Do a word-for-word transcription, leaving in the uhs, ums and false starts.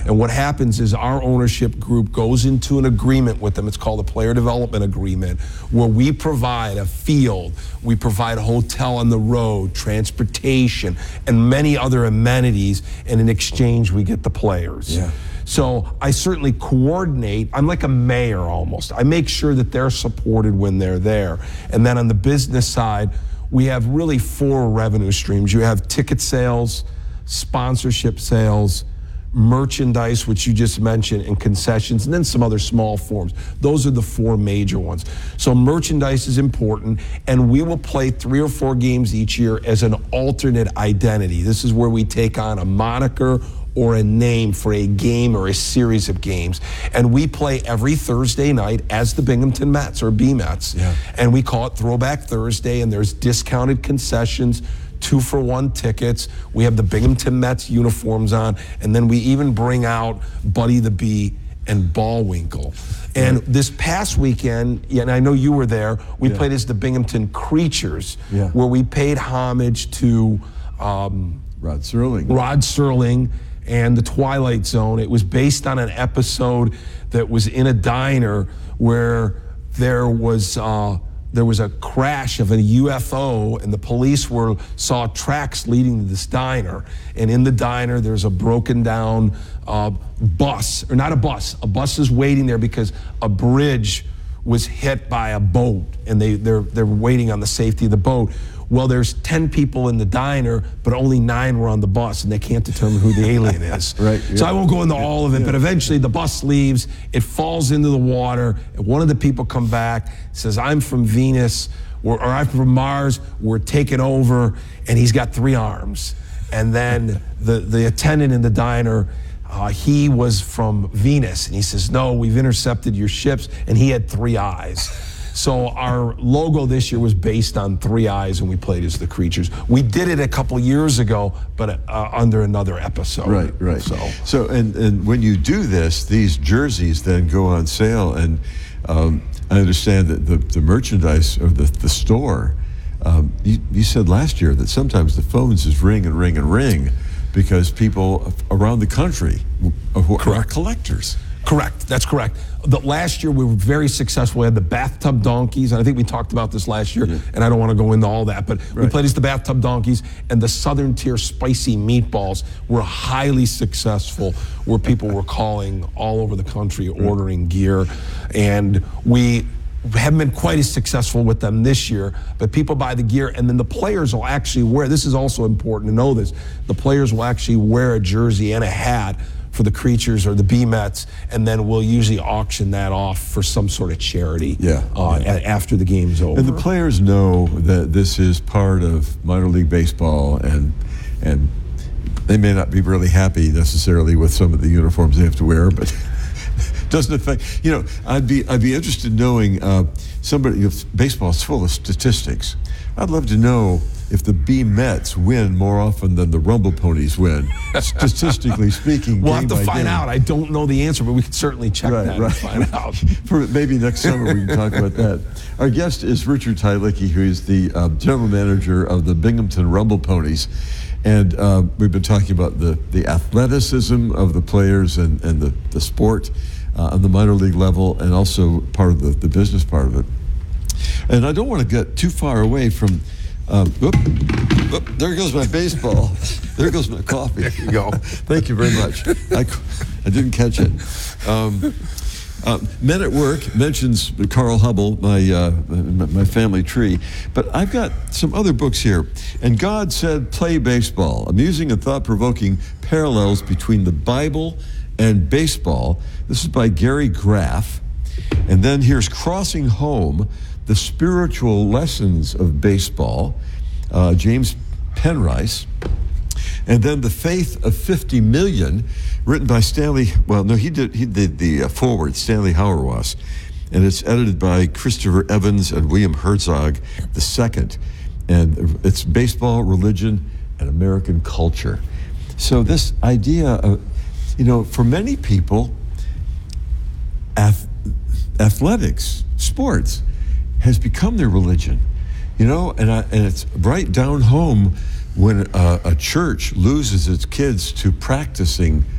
And what happens is our ownership group goes into an agreement with them. It's called a player development agreement, where we provide a field, we provide a hotel on the road, transportation, and many other amenities, and in exchange we get the players. Yeah. So I certainly coordinate. I'm like a mayor almost. I make sure that they're supported when they're there. And then on the business side, we have really four revenue streams. You have ticket sales, sponsorship sales, merchandise, which you just mentioned, and concessions, and then some other small forms. Those are the four major ones. So merchandise is important, and we will play three or four games each year as an alternate identity. This is where we take on a moniker or a name for a game or a series of games. And we play every Thursday night as the Binghamton Mets, or B-Mets. Yeah. And we call it Throwback Thursday, and there's discounted concessions, two for one tickets. We have the Binghamton Mets uniforms on, and then we even bring out Buddy the Bee and Ballwinkle. And right. this past weekend, and I know you were there, we yeah. played as the Binghamton Creatures, yeah. where we paid homage to um, Rod Serling. Rod Serling and the Twilight Zone. It was based on an episode that was in a diner where there was uh, there was a crash of a U F O, and the police were saw tracks leading to this diner. And in the diner, there's a broken down uh, bus, or not a bus. A bus is waiting there because a bridge was hit by a boat, and they they're they're waiting on the safety of the boat. Well, there's ten people in the diner, but only nine were on the bus, and they can't determine who the alien is. Right. So yeah. I won't go into all of it, yeah. but eventually the bus leaves, it falls into the water, and one of the people come back, says, I'm from Venus, or, or I'm from Mars, we're taking over, and he's got three arms. And then the, the attendant in the diner, uh, he was from Venus, and he says, no, we've intercepted your ships, and he had three eyes. So our logo this year was based on three eyes, and we played as the Creatures. We did it a couple years ago, but uh, under another episode. Right, right. So, so and, and when you do this, these jerseys then go on sale, and um, I understand that the, the merchandise or the, the store, um, you, you said last year that sometimes the phones just ring and ring and ring because people around the country who are collectors. Correct. That's correct. The, last year we were very successful. We had the Bathtub Donkeys, and I think we talked about this last year, yeah. and I don't want to go into all that, but right. we played as the Bathtub Donkeys, and the Southern Tier Spicy Meatballs were highly successful, where people were calling all over the country ordering right. gear, and we haven't been quite as successful with them this year, but people buy the gear, and then the players will actually wear, this is also important to know this, the players will actually wear a jersey and a hat for the Creatures or the B-Mets, and then we'll usually auction that off for some sort of charity yeah, uh, yeah. A- after the game's over. And the players know that this is part of minor league baseball, and and they may not be really happy necessarily with some of the uniforms they have to wear, but doesn't affect. You know, I'd be I'd be interested in knowing uh, somebody. If baseball is full of statistics, I'd love to know if the B-Mets win more often than the Rumble Ponies win, statistically speaking. We'll game have to by find game. out. I don't know the answer, but we can certainly check right, that right. and find out. For maybe next summer we can talk about that. Our guest is Richard Tylicki, who is the uh, general manager of the Binghamton Rumble Ponies. And uh, we've been talking about the, the athleticism of the players and, and the, the sport uh, on the minor league level, and also part of the, the business part of it. And I don't want to get too far away from Um, whoop, whoop, there goes my baseball. There goes my coffee. There you go. Thank you very much. I, I didn't catch it. Um, uh, Men at Work mentions Carl Hubbell, my, uh, my family tree, but I've got some other books here. And God Said Play Baseball, amusing and thought-provoking parallels between the Bible and baseball. This is by Gary Graff. And then here's Crossing Home, The Spiritual Lessons of Baseball, uh, James Penrice. And then The Faith of fifty million, written by Stanley, well, no, he did he did the uh, foreword, Stanley Hauerwas. And it's edited by Christopher Evans and William Herzog the second. And it's baseball, religion, and American culture. So this idea of, you know, for many people, ath- athletics, sports, has become their religion, you know, and I, and it's right down home when uh, a church loses its kids to practicing